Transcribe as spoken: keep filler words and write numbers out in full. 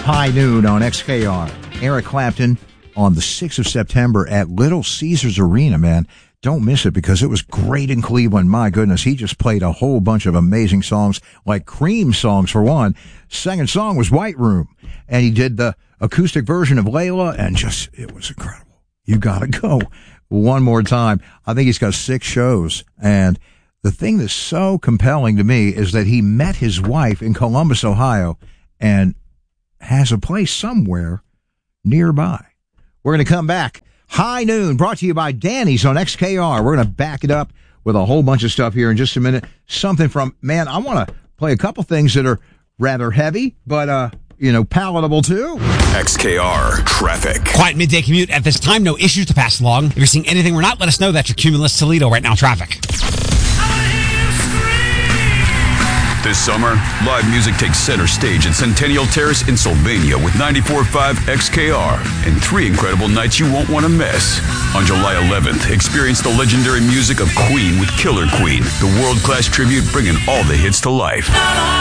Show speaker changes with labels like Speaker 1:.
Speaker 1: High Noon on X K R. Eric Clapton on the sixth of September at Little Caesars Arena, man. Don't miss it because it was great in Cleveland. My goodness, he just played a whole bunch of amazing songs, like Cream songs for one. Second song was White Room, and he did the acoustic version of Layla, and just, it was incredible. You gotta go one more time. I think he's got six shows, and the thing that's so compelling to me is that he met his wife in Columbus, Ohio, and has a place somewhere nearby. We're going to come back. High Noon, brought to you by Danny's on X K R. We're going to back it up with a whole bunch of stuff here in just a minute. Something from, man, I want to play a couple things that are rather heavy, but, uh, you know, palatable too.
Speaker 2: X K R traffic.
Speaker 3: Quiet midday commute at this time. No issues to pass along. If you're seeing anything we're not, let us know. That's your Cumulus Toledo right now traffic.
Speaker 2: This summer, live music takes center stage at Centennial Terrace in Sylvania with ninety-four point five X K R and three incredible nights you won't want to miss. On July eleventh, experience the legendary music of Queen with Killer Queen, the world-class tribute bringing all the hits to life.